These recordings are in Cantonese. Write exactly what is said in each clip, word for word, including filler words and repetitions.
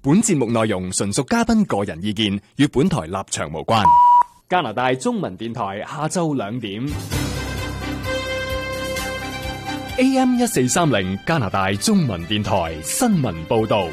本節目內容純屬嘉賓個人意見，與本台立場無關。加拿大中文電台下晝兩點 A M 一四三零加拿大中文電台新聞報道。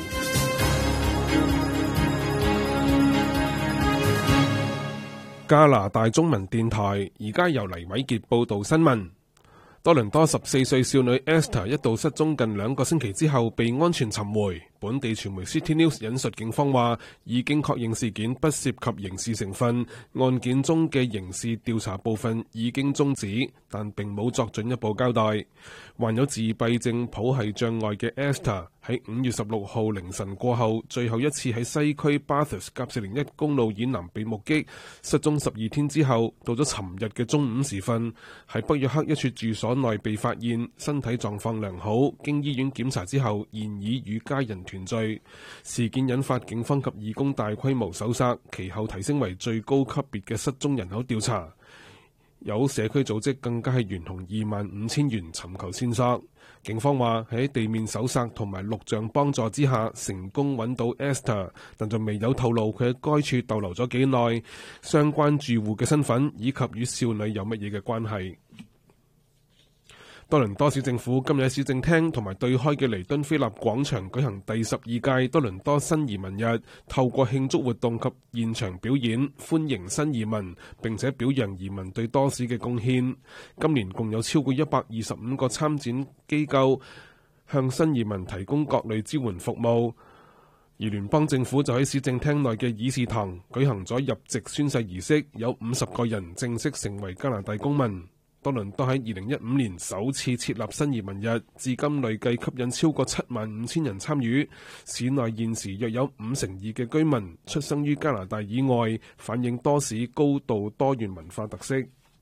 加拿大中文電台而家由黎偉傑報道新聞。多倫多十四歲少女 Esther 一度失蹤近兩個星期之後被安全尋回。本地傳媒 City News 引述警方話，已經確認事件不涉及刑事成分，案件中嘅刑事調查部分已經終止，但並冇作進一步交代。患有自閉症譜系障礙嘅 Esther 喺五月十六號凌晨過後，最後一次喺西區 Bathurst 甲士零一公路以南被目擊。失蹤十二天之後，到咗尋日嘅中午時分，喺北約克一處住所內被發現，身體狀況良好，經醫院檢查之後現已與家人團聚。事件引發警方及義工大規模搜索，其後提升為最高級別嘅失蹤人口調查。有社區組織更加係懸紅二萬五千元尋求線索。警方話喺地面搜索同埋錄像幫助之下，成功揾到 Esther， 但就未有透露佢喺該處逗留咗幾耐、相關住戶嘅身份以及與少女有乜嘢嘅關係。多倫多市政府今日喺市政廳同埋對開嘅彌敦菲立廣場舉行第十二屆多倫多新移民日，透過慶祝活動及現場表演歡迎新移民，並且表揚移民對多市嘅貢獻。今年共有超過一百二十五個參展機構向新移民提供各類支援服務，而聯邦政府就喺市政廳內嘅議事堂舉行咗入籍宣誓儀式，有五十個人正式成為加拿大公民。多倫多喺二零一五年首次設立新移民日，至今累計吸引超過七萬五千人參與。市內現時約有五成二嘅居民出生於加拿大以外，反映多市高度多元文化特色。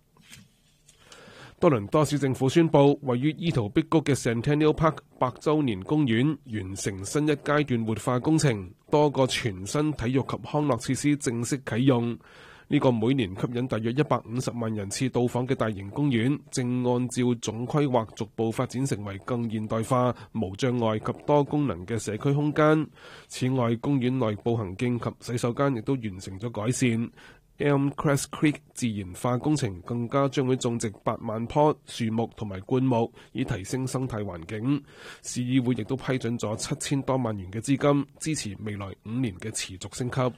多倫多市政府宣布，位於伊圖碧谷嘅 Centennial Park 百週年公園完成新一階段活化工程，多個全新體育及康樂設施正式啟用。呢個每年吸引大約一百五十萬人次到訪嘅大型公園，正按照總規劃逐步發展成為更現代化、無障礙及多功能嘅社區空間。此外，公園內步行徑及洗手間亦都完成咗改善。Elmcrest Creek 自然化工程更加將會種植八萬棵樹木同埋灌木，以提升生態環境。市議會亦都批准咗七千多萬元嘅資金，支持未來五年嘅持續升級。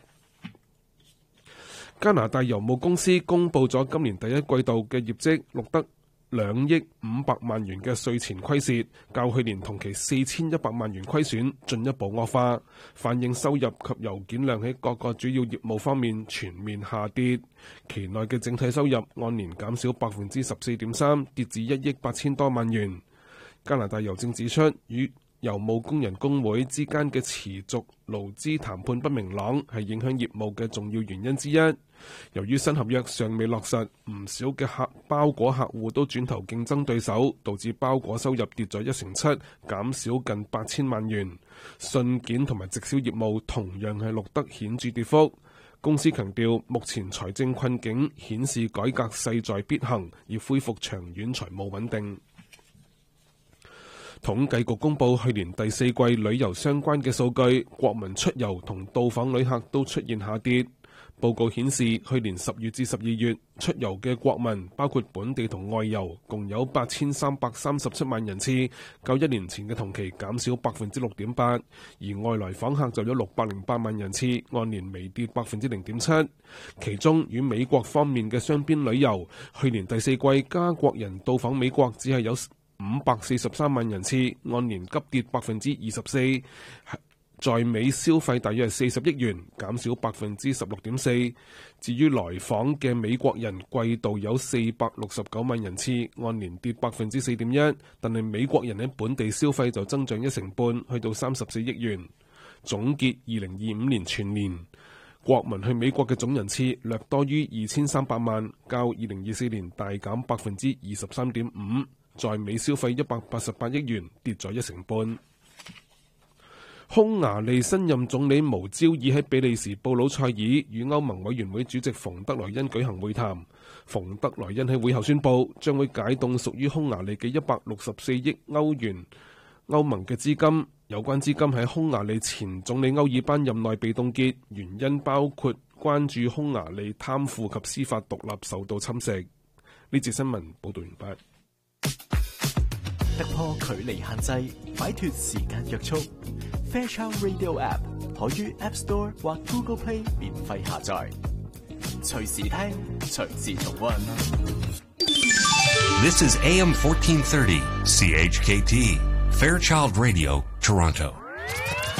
加拿大郵務公司公布咗今年第一季度嘅業績，錄得兩億五百萬元嘅稅前虧蝕，較去年同期四千一百萬元虧損進一步惡化，反映收入及郵件量喺各個主要業務方面全面下跌。期內嘅整體收入按年減少百分之十四點三，跌至一億八千多萬元。加拿大郵政指出，與郵務工人工會之間嘅持續勞資談判不明朗係影響業務嘅重要原因之一。由於新合約尚未落實，唔少嘅客包裹客戶都轉投競爭對手，導致包裹收入跌咗一成七，減少近八千萬元。信件同埋直銷業務同樣係錄得顯著跌幅。公司強調，目前財政困境顯示改革勢在必行，以恢復長遠財務穩定。統計局公布去年第四季旅遊相關嘅數據，國民出遊同到訪旅客都出現下跌。報告顯示，去年十月至十二月出遊嘅國民，包括本地同外遊，共有八千三百三十七萬人次，較一年前嘅同期減少百分之六點八。而外來訪客就有六百零八萬人次，按年微跌百分之零點七。其中與美國方面嘅雙邊旅遊，去年第四季加國人到訪美國只係有五百四十三萬人次，按年急跌百分之二十四。在美消費大約係四十億元，減少百分之十六點四。至於來訪嘅美國人，季度有四百六十九萬人次，按年跌百分之四點一。但係美國人喺本地消費就增長一成半，去到三十四億元。總結二零二五年全年，國民去美國嘅總人次略多於二千三百萬，較二零二四年大減百分之二十三點五。在美消費一百八十八億元，跌咗一成半。匈牙利新任總理無焦爾喺比利時布魯塞爾與歐盟委員會主席馮德萊恩舉行會談。馮德萊恩喺會後宣布，將會解凍屬於匈牙利嘅一百六十四億歐元歐盟嘅資金，有關資金喺匈牙利前總理歐爾班任內被凍結，原因包括關注匈牙利貪腐及司法獨立受到侵蝕。呢節新聞報道完畢。 突破距離限制，擺脫時間約束。Fairchild Radio App 可於 App Store 或 Google Play 免費下載，隨時聽，隨時重溫。 This is A M fourteen thirty C H K T Fairchild Radio, Toronto.